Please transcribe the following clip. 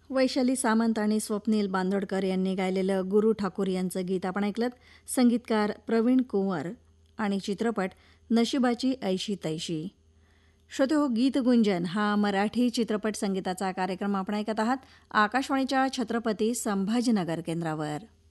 वैशाली सामंत आणि स्वप्नील बांदोडकर यांनी गायलेलं गुरु ठाकूर यांचं गीत आपण ऐकलं. संगीतकार प्रवीण कुंवर आणि चित्रपट नशिबाची ऐशी तैशी. श्रोते, गीत गुंजन हा मराठी चित्रपट संगीताचा कार्यक्रम आपण ऐकत आहात आकाशवाणीच्या छत्रपती संभाजीनगर केंद्रावर.